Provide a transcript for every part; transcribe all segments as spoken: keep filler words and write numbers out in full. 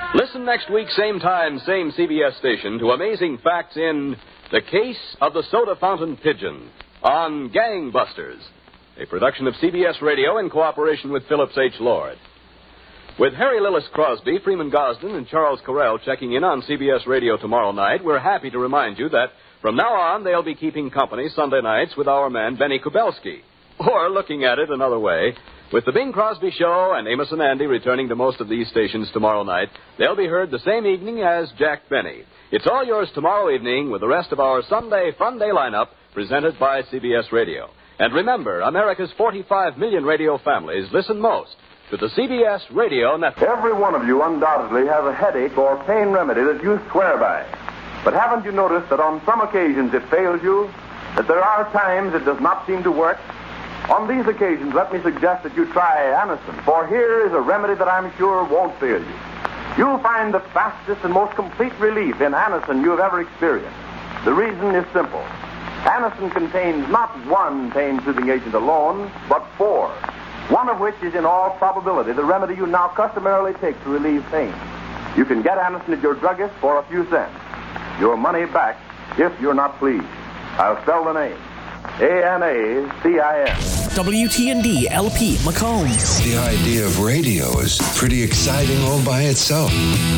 Listen next week, same time, same C B S station, to amazing facts in The Case of the Soda Fountain Pigeon on Gangbusters, a production of C B S Radio in cooperation with Phillips H. Lord. With Harry Lillis Crosby, Freeman Gosden, and Charles Correll checking in on C B S Radio tomorrow night, we're happy to remind you that from now on they'll be keeping company Sunday nights with our man Benny Kubelski. Or, looking at it another way, with the Bing Crosby Show and Amos and Andy returning to most of these stations tomorrow night, they'll be heard the same evening as Jack Benny. It's all yours tomorrow evening with the rest of our Sunday Fun Day lineup presented by C B S Radio. And remember, America's forty-five million radio families listen most to the C B S Radio Network. Every one of you undoubtedly has a headache or pain remedy that you swear by. But haven't you noticed that on some occasions it fails you? That there are times it does not seem to work? On these occasions, let me suggest that you try Anacin, for here is a remedy that I'm sure won't fail you. You'll find the fastest and most complete relief in Anacin you have ever experienced. The reason is simple. Anacin contains not one pain-soothing agent alone, but four, one of which is in all probability the remedy you now customarily take to relieve pain. You can get Anacin at your druggist for a few cents. Your money back if you're not pleased. I'll spell the name. A N A C I N. W T N D L P Macomb. The idea of radio is pretty exciting all by itself.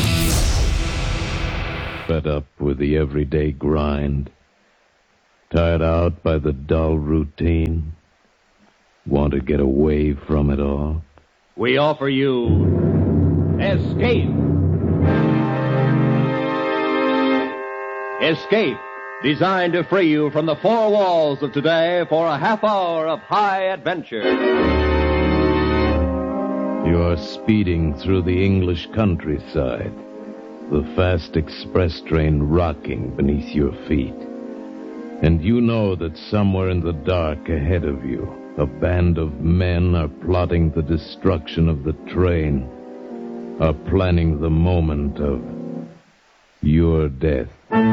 Fed up with the everyday grind. Tired out by the dull routine. Want to get away from it all? We offer you Escape. Escape. Designed to free you from the four walls of today for a half hour of high adventure. You're speeding through the English countryside, the fast express train rocking beneath your feet. And you know that somewhere in the dark ahead of you, a band of men are plotting the destruction of the train, are planning the moment of your death.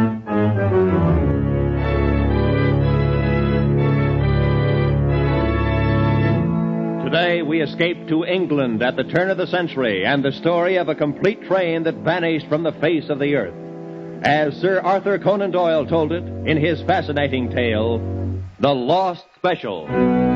Today we escape to England at the turn of the century and the story of a complete train that vanished from the face of the earth. As Sir Arthur Conan Doyle told it in his fascinating tale, The Lost Special.